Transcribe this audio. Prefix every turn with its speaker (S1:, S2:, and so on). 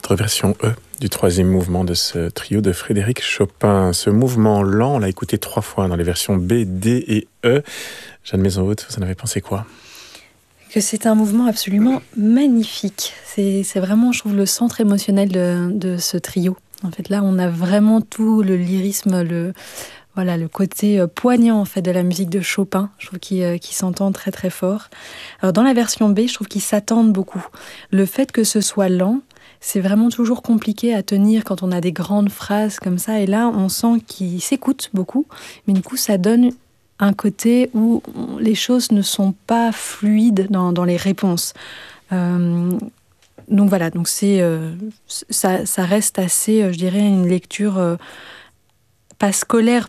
S1: version E du troisième mouvement de ce trio de Frédéric Chopin. Ce mouvement lent, on l'a écouté 3 fois dans les versions B, D et E. Jeanne Maison-Haute, vous en avez pensé quoi ?
S2: Que c'est un mouvement absolument magnifique. C'est vraiment, je trouve, le centre émotionnel de ce trio. En fait, là, on a vraiment tout le lyrisme, le côté poignant en fait de la musique de Chopin. Je trouve qu'il s'entend très très fort. Alors dans la version B, je trouve qu'ils s'attendent beaucoup. Le fait que ce soit lent, c'est vraiment toujours compliqué à tenir quand on a des grandes phrases comme ça. Et là, on sent qu'ils s'écoutent beaucoup, mais du coup, ça donne un côté où les choses ne sont pas fluides dans les réponses. Donc voilà, donc ça reste assez, je dirais, une lecture pas scolaire